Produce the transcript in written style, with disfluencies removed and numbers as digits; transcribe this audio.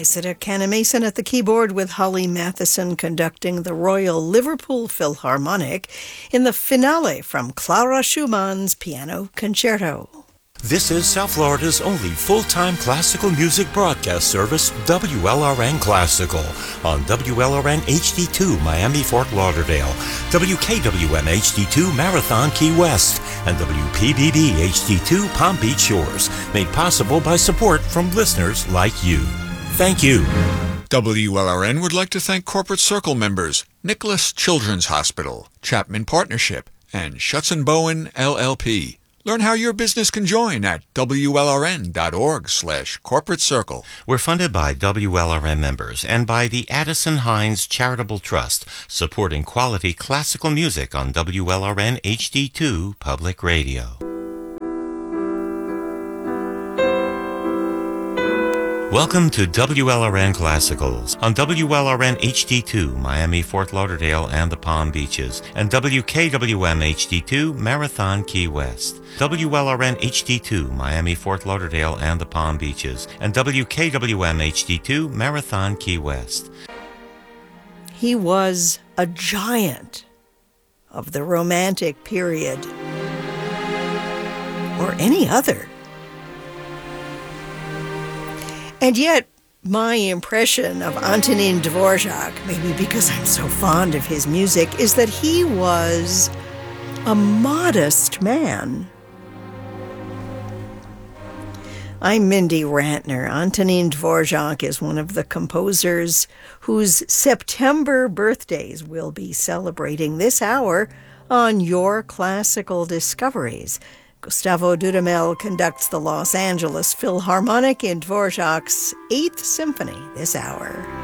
Cressida Canamason at the keyboard with Holly Matheson conducting the Royal Liverpool Philharmonic in the finale from Clara Schumann's Piano Concerto. This is South Florida's only full-time classical music broadcast service, WLRN Classical, on WLRN HD2 Miami Fort Lauderdale, WKWM HD2 Marathon Key West, and WPBB HD2 Palm Beach Shores, made possible by support from listeners like you. Thank you. WLRN would like to thank Corporate Circle members Nicholas Children's Hospital, Chapman Partnership, and Schutz & Bowen LLP. Learn how your business can join at WLRN.org/corporate circle. We're funded by WLRN members and by the Addison Hines Charitable Trust, supporting quality classical music on WLRN HD2 Public Radio. Welcome to WLRN Classicals on WLRN HD2 Miami, Fort Lauderdale, and the Palm Beaches, and WKWM HD2 Marathon Key West. WLRN HD2 Miami, Fort Lauderdale, and the Palm Beaches, and WKWM HD2 Marathon Key West. He was a giant of the Romantic period, or any other. And yet, my impression of Antonin Dvorak, maybe because I'm so fond of his music, is that he was a modest man. I'm Mindy Rantner. Antonin Dvorak is one of the composers whose September birthdays we'll be celebrating this hour on Your Classical Discoveries. Gustavo Dudamel conducts the Los Angeles Philharmonic in Dvorak's 8th Symphony this hour.